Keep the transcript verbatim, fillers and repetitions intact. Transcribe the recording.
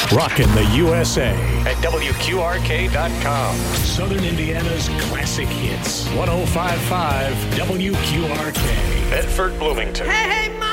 Rockin' the U S A at W Q R K dot com. Southern Indiana's classic hits. one oh five point five W Q R K. Bedford, Bloomington. Hey, hey, Mom!